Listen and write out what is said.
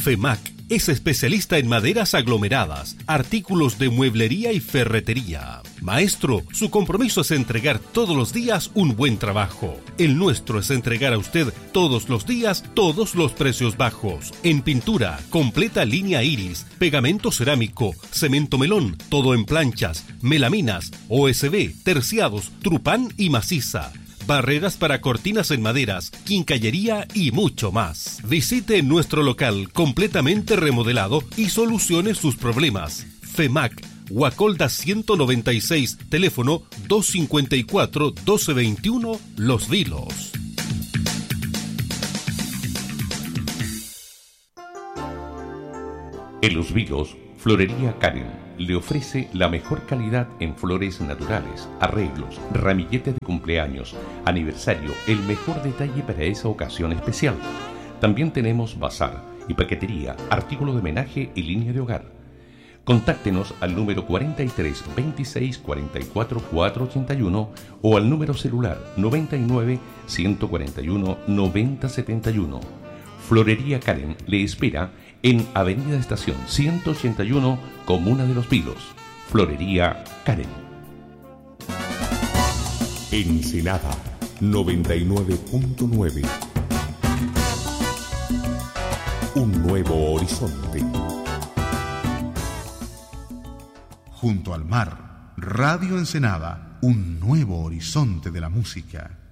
FEMAC es especialista en maderas aglomeradas, artículos de mueblería y ferretería. Maestro, su compromiso es entregar todos los días un buen trabajo. El nuestro es entregar a usted todos los días todos los precios bajos. En pintura, completa línea iris, pegamento cerámico, cemento melón, todo en planchas, melaminas, OSB, terciados, trupán y maciza. Barreras para cortinas en maderas, quincallería y mucho más. Visite nuestro local completamente remodelado y solucione sus problemas. FEMAC, Guacolda 196, teléfono 254-1221, Los Vilos. En Los Vilos, Florería Karen le ofrece la mejor calidad en flores naturales, arreglos, ramilletes de cumpleaños, aniversario, el mejor detalle para esa ocasión especial. También tenemos bazar y paquetería, artículos de homenaje y línea de hogar. Contáctenos al número 43 26 44 481 o al número celular 99 141 90 71. Florería Karen le espera en Avenida Estación 181, Comuna de Los Vilos. Florería Karen. Ensenada 99.9. Un nuevo horizonte. Junto al mar, Radio Ensenada, un nuevo horizonte de la música.